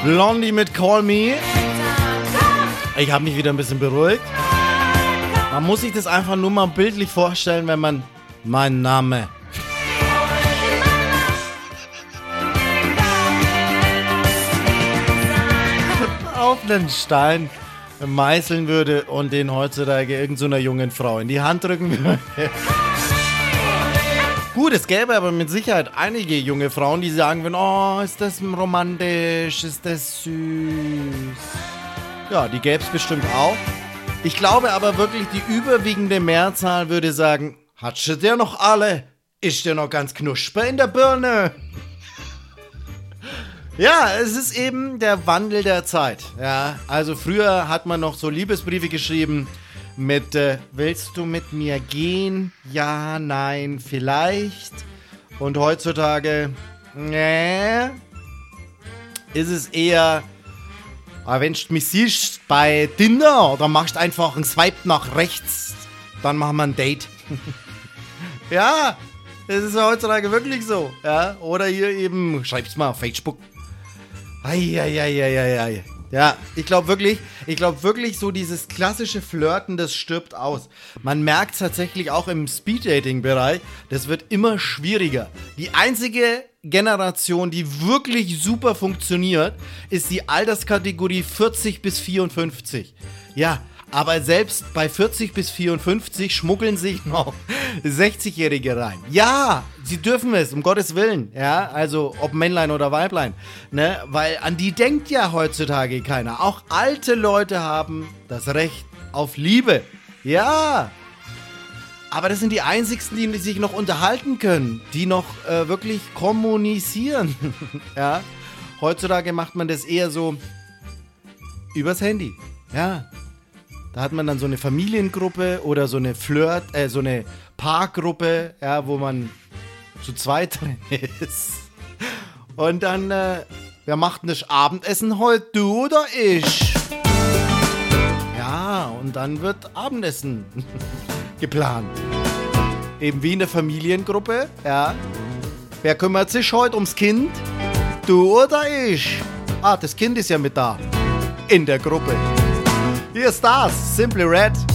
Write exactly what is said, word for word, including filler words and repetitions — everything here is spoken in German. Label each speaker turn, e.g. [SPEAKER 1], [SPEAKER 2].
[SPEAKER 1] Blondie mit Call Me. Ich habe mich wieder ein bisschen beruhigt. Man muss sich das einfach nur mal bildlich vorstellen, wenn man... Mein Name... auf einen Stein meißeln würde und den heutzutage irgendeiner jungen Frau in die Hand drücken würde. Gut, es gäbe aber mit Sicherheit einige junge Frauen, die sagen würden, oh, ist das romantisch, ist das süß. Ja, die gäbe es bestimmt auch. Ich glaube aber wirklich, die überwiegende Mehrzahl würde sagen, hat schon der noch alle? Ist der noch ganz knusper in der Birne? Ja, es ist eben der Wandel der Zeit. Ja, also früher hat man noch so Liebesbriefe geschrieben mit äh, willst du mit mir gehen? Ja, nein, vielleicht. Und heutzutage, nee, ist es eher, wenn du mich siehst bei Tinder oder machst einfach einen Swipe nach rechts, dann machen wir ein Date. Ja, das ist ja heutzutage wirklich so. Ja, oder hier eben, schreib's mal auf Facebook. Eieieiei. Ja, ich glaube wirklich, ich glaube wirklich, so dieses klassische Flirten, das stirbt aus. Man merkt es tatsächlich auch im Speed-Dating-Bereich, das wird immer schwieriger. Die einzige Generation, die wirklich super funktioniert, ist die Alterskategorie vierzig bis vierundfünfzig. Ja, aber selbst bei vierzig bis vierundfünfzig schmuggeln sich noch sechzigjährige rein. Ja, sie dürfen es, um Gottes Willen. Ja, also ob Männlein oder Weiblein. Ne? Weil an die denkt ja heutzutage keiner. Auch alte Leute haben das Recht auf Liebe. Ja. Aber das sind die einzigsten, die sich noch unterhalten können. Die noch äh, wirklich kommunizieren. Ja. Heutzutage macht man das eher so übers Handy. Ja. Da hat man dann so eine Familiengruppe oder so eine Flirt, äh, so eine Paargruppe, ja, wo man zu zweit ist. Und dann, äh, wer macht denn das Abendessen heute, du oder ich? Ja, und dann wird Abendessen geplant. Eben wie in der Familiengruppe, ja. Wer kümmert sich heute ums Kind? Du oder ich? Ah, das Kind ist ja mit da. In der Gruppe. Hier ist das, Simply Red.